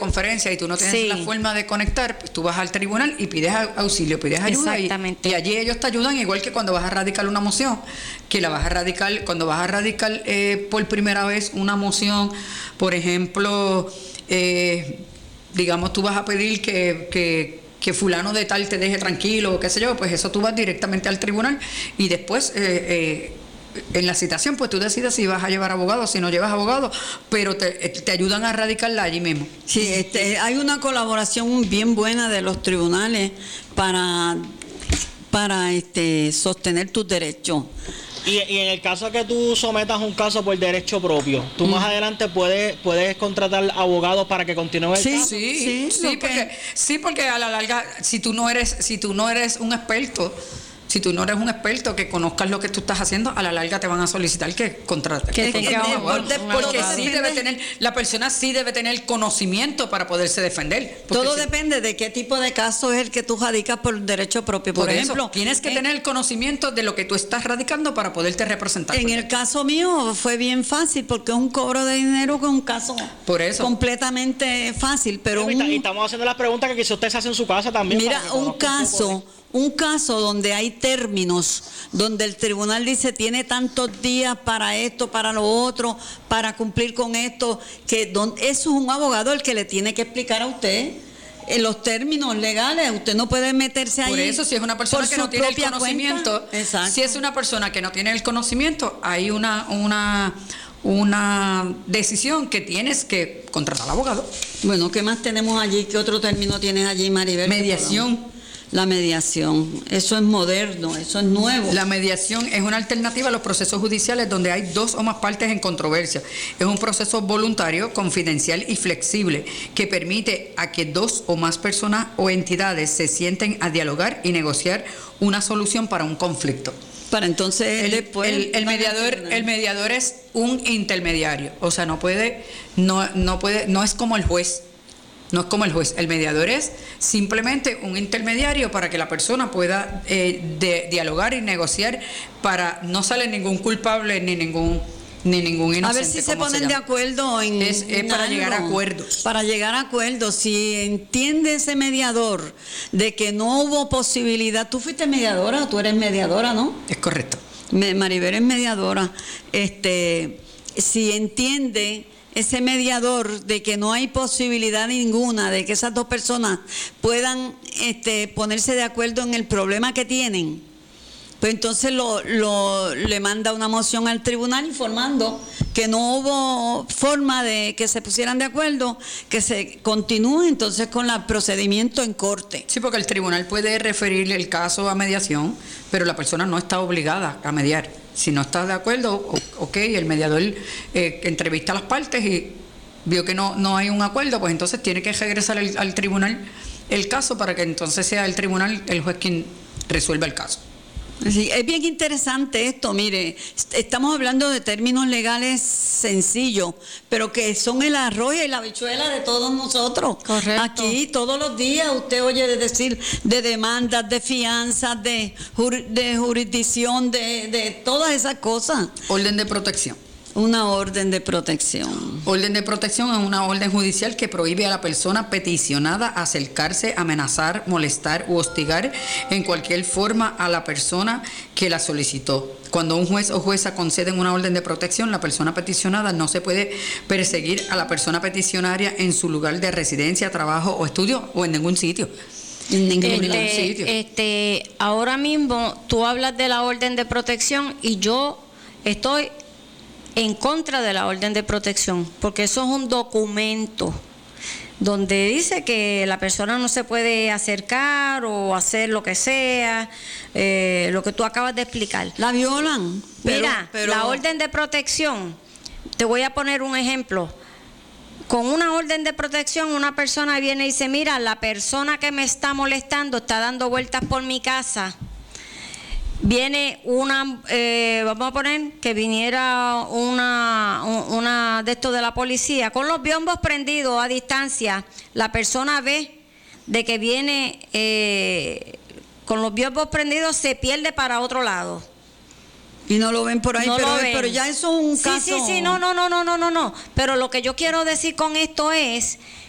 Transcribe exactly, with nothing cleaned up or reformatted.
videoconferencia y tú no tienes Sí. la forma de conectar, pues tú vas al tribunal y pides a- auxilio, pides ayuda. Exactamente. Y, y allí ellos te ayudan, igual que cuando vas a radicar una moción, que la vas a radicar, cuando vas a radicar eh, por primera vez una moción, por ejemplo, eh, digamos, tú vas a pedir que, que, que fulano de tal te deje tranquilo, o qué sé yo, pues eso tú vas directamente al tribunal y después... Eh, eh, en la citación, pues tú decides si vas a llevar abogado, si no llevas abogado, pero te, te ayudan a radicarla allí mismo. Sí, este, hay una colaboración bien buena de los tribunales para, para este, sostener tus derechos. Y, y en el caso que tú sometas un caso por derecho propio, tú mm. más adelante puedes puedes contratar abogados para que continúe el sí, caso. Sí, sí, sí, porque, sí, porque a la larga, si tú no eres, si tú no eres un experto, si tú no eres un experto que conozcas lo que tú estás haciendo, a la larga te van a solicitar que contrates. Que que tenga contrates un abogado. porque Un porque abogado. sí debe tener, la persona sí debe tener conocimiento para poderse defender. Todo si, depende de qué tipo de caso es el que tú radicas por derecho propio. Por, por ejemplo, eso, tienes que en, tener el conocimiento de lo que tú estás radicando para poderte representar. En el caso mío fue bien fácil porque es un cobro de dinero que es un caso por eso. completamente fácil. Pero sí, un, y estamos haciendo las preguntas que quizás usted se hace en su casa también. Mira, un caso... Un caso donde hay términos, donde el tribunal dice tiene tantos días para esto, para lo otro, para cumplir con esto, que don, eso es un abogado el que le tiene que explicar a usted en los términos legales. Usted no puede meterse ahí. Por eso, si es una persona que no tiene el conocimiento, cuenta, si es una persona que no tiene el conocimiento, hay una una una decisión que tienes que contratar al abogado. Bueno, ¿qué más tenemos allí? ¿Qué otro término tienes allí, Maribel? Mediación. La mediación, eso es moderno, eso es nuevo. La mediación es una alternativa a los procesos judiciales donde hay dos o más partes en controversia. Es un proceso voluntario, confidencial y flexible que permite a que dos o más personas o entidades se sienten a dialogar y negociar una solución para un conflicto. Para entonces el, después el, el mediador el mediador es un intermediario, o sea, no puede no no puede no es como el juez. No es como el juez, el mediador es simplemente un intermediario para que la persona pueda eh, de, dialogar y negociar para no sale ningún culpable ni ningún ni ningún inocente. A ver si se ponen se de acuerdo en es, es para algo, llegar a acuerdos. Para llegar a acuerdos, si entiende ese mediador de que no hubo posibilidad, tú fuiste mediadora, tú eres mediadora, ¿no? Es correcto. Maribel es mediadora, este, si entiende ese mediador de que no hay posibilidad ninguna de que esas dos personas puedan este, ponerse de acuerdo en el problema que tienen, pues entonces lo, lo, le manda una moción al tribunal informando que no hubo forma de que se pusieran de acuerdo, que se continúe entonces con el procedimiento en corte. Sí, porque el tribunal puede referirle el caso a mediación, pero la persona no está obligada a mediar. Si no está de acuerdo, ok, el mediador eh, entrevista a las partes y vio que no, no hay un acuerdo, pues entonces tiene que regresar el, al tribunal el caso para que entonces sea el tribunal, el juez quien resuelva el caso. Sí, es bien interesante esto, mire, estamos hablando de términos legales sencillos, pero que son el arroz y la habichuela de todos nosotros. Correcto. Aquí todos los días usted oye de decir de demandas, de fianzas, de, jur, de jurisdicción, de, de todas esas cosas. Orden de protección. Una orden de protección. Orden de protección es una orden judicial que prohíbe a la persona peticionada acercarse, amenazar, molestar u hostigar en cualquier forma a la persona que la solicitó. Cuando un juez o jueza conceden una orden de protección, la persona peticionada no se puede perseguir a la persona peticionaria en su lugar de residencia, trabajo o estudio o en ningún sitio. En ningún este, sitio. Este, ahora mismo tú hablas de la orden de protección y yo estoy en contra de la orden de protección, porque eso es un documento donde dice que la persona no se puede acercar o hacer lo que sea, eh, lo que tú acabas de explicar. La violan. Pero, Mira, pero... la orden de protección, te voy a poner un ejemplo. Con una orden de protección, una persona viene y dice, mira, la persona que me está molestando está dando vueltas por mi casa. Viene una, eh, vamos a poner que viniera una, una de estos de la policía, con los biombos prendidos a distancia, la persona ve de que viene eh, con los biombos prendidos, se pierde para otro lado. Y no lo ven por ahí, no pero, ven. pero ya eso es un sí, caso. Sí, sí, sí, no, no, no, no, no, no. Pero lo que yo quiero decir con esto es